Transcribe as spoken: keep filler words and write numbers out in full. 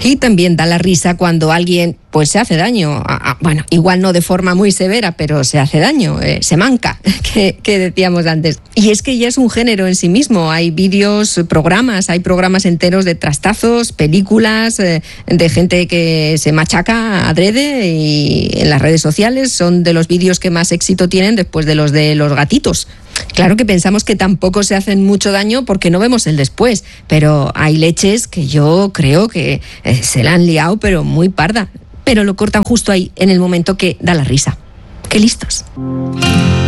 Y también da la risa cuando alguien pues se hace daño, a, a, bueno, igual no de forma muy severa, pero se hace daño, eh, se manca, que, que decíamos antes. Y es que ya es un género en sí mismo, hay vídeos, programas, hay programas enteros de trastazos, películas, eh, de gente que se machaca adrede, y en las redes sociales son de los vídeos que más éxito tienen después de los de los gatitos. Claro que pensamos que tampoco se hacen mucho daño porque no vemos el después, pero hay leches que yo creo que eh, se la han liado, pero muy parda. Pero lo cortan justo ahí, en el momento que da la risa. ¡Qué listos!